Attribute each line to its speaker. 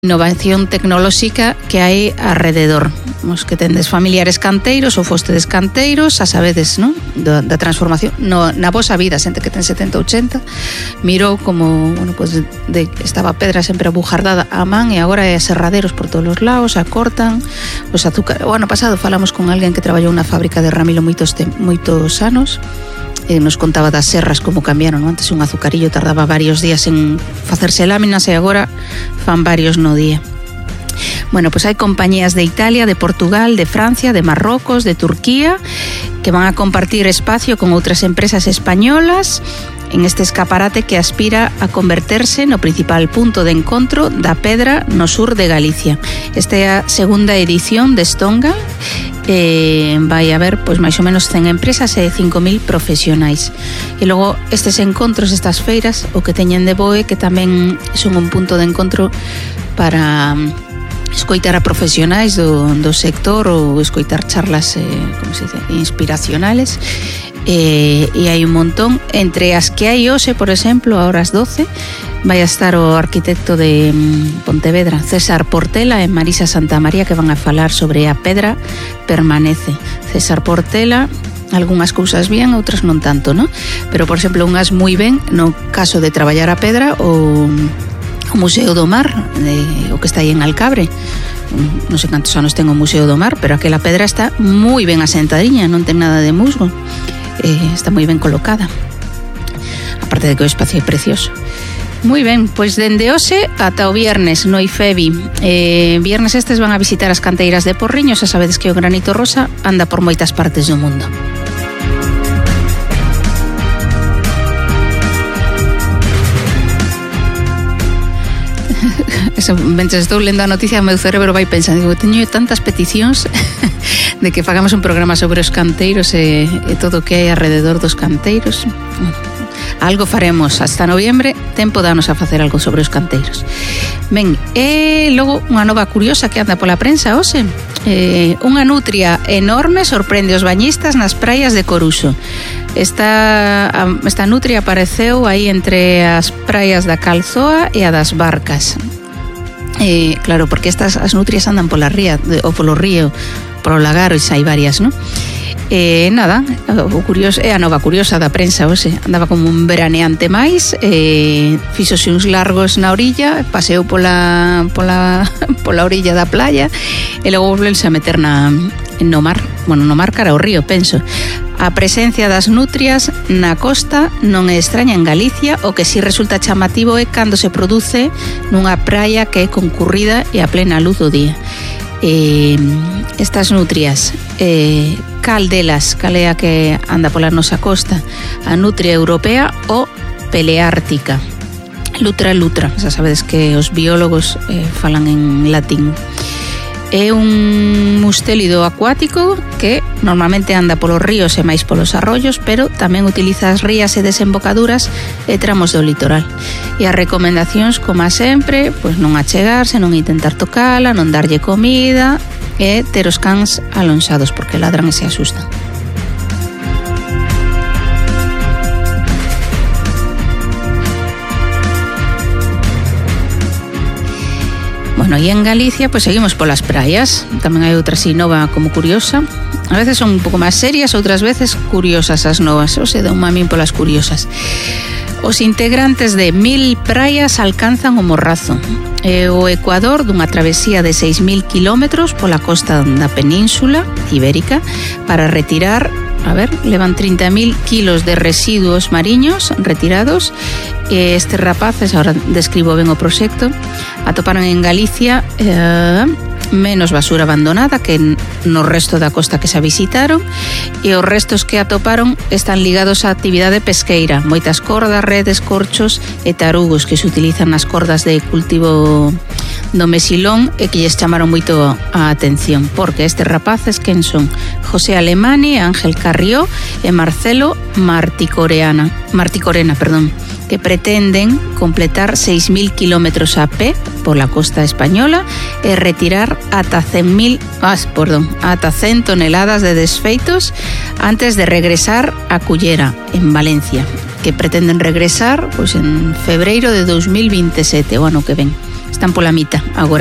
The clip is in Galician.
Speaker 1: innovación tecnolóxica que hai alrededor. Os que tendes familiares canteiros ou fostedes canteiros, a sabedes, non? Da transformación na vosa vida, xente que ten 70, 80, mirou como, bueno, pues estaba a pedra sempre abujardada a man e agora é serraderos por todos os lados, a cortan, os azúcar. O ano pasado falamos con alguén que traballou na fábrica de Ramilo moitos anos, e nos contaba das serras como cambiaron, non? Antes un azucarillo tardaba varios días en facerse láminas e agora fan varios no día. Bueno, pues hai compañías de Italia, de Portugal, de Francia, de Marrocos, de Turquía, que van a compartir espacio con outras empresas españolas en este escaparate que aspira a converterse no principal punto de encontro da pedra no sur de Galicia. Esta é a segunda edición de Stonga. Vai haber pois máis ou menos 100 empresas e 5.000 profesionais. E logo estes encontros, estas feiras, o que teñen de boe que tamén son un punto de encontro para escoitar a profesionais do sector ou escoitar charlas como se dice, inspiracionales. E hai un montón, entre as que hai hoxe, por exemplo, a horas 12 vai a estar o arquitecto de Pontevedra, César Portela, e Marisa Santamaría, que van a falar sobre a pedra permanece. César Portela, algunhas cousas bien, outras non tanto, non? Pero, por exemplo, unhas moi ben no caso de traballar a pedra o Museo do Mar, o que está aí en Alcabre. Non sei cantos anos ten o Museo do Mar, pero aquela pedra está moi ben asentadiña, non ten nada de musgo. Está moi ben colocada, aparte de que o espacio é precioso. Moi ben, pois dende hoxe ata o viernes no IFEBI. Viernes estes van a visitar as canteiras de Porriños. Xa sabedes que o granito rosa anda por moitas partes do mundo. Eso, mentre estou lendo a noticia, o meu cerebro vai pensando, digo, teño tantas peticións de que fagamos un programa sobre os canteiros e todo o que hai alrededor dos canteiros. Algo faremos hasta noviembre, tempo danos a facer algo sobre os canteiros. Ben, e logo unha nova curiosa que anda pola prensa hoxe. Unha nutria enorme sorprende os bañistas nas praias de Coruxo. Esta nutria apareceu aí entre as praias da Calzoa e a das Barcas. Claro, porque as nutrias andan pola ría ou polo río, polo lagaro, e hai varias, non? Nada, o curioso é a nova curiosa da prensa hoxe. Andaba como un veraneante máis, fixose uns largos na orilla, paseou pola orilla da playa e logo volvense a meter no mar. Bueno, no mar cara ao río, penso. A presencia das nutrias na costa non é extraña en Galicia. O que si resulta chamativo é cando se produce nunha praia que é concurrida e a plena luz do día. Estas nutrias, cal é a que anda pola nosa costa? A nutria europea ou peleártica? Lutra, xa sabedes que os biólogos falan en latín. É un mustélido acuático que normalmente anda polos ríos e máis polos arroyos, pero tamén utiliza as rías e desembocaduras e tramos do litoral. E as recomendacións, como sempre, pois non achegarse, non intentar tocala, non darlle comida e ter os cans alonsados porque ladran e se asustan. Bueno, e en Galicia, pues seguimos polas praias. Tamén hai outra así nova como curiosa. A veces son un pouco máis serias, outras veces curiosas as novas. O se dá un mamín polas curiosas. Os integrantes de 1000 praias alcanzan o Morrazo. O Ecuador, dunha travesía de 6.000 kilómetros pola costa da península ibérica para retirar, levan 30.000 kilos de residuos mariños retirados. Estes rapaces, ahora describo ben o proxecto, atoparon en Galicia menos basura abandonada que no resto da costa que se visitaron, e os restos que atoparon están ligados á actividade pesqueira, moitas cordas, redes, corchos e tarugos que se utilizan nas cordas de cultivo do mesilón e que lles chamaron moito a atención, porque estes rapaces quen son? José Alemani, Ángel Carrió e Marcelo Marticorena, que pretenden completar 6.000 kilómetros a pé pola costa española e retirar ata 100 toneladas de desfeitos antes de regresar a Cullera, en Valencia, que pretenden regresar pois en febreiro de 2027, o ano que ven. están pola mitad agora.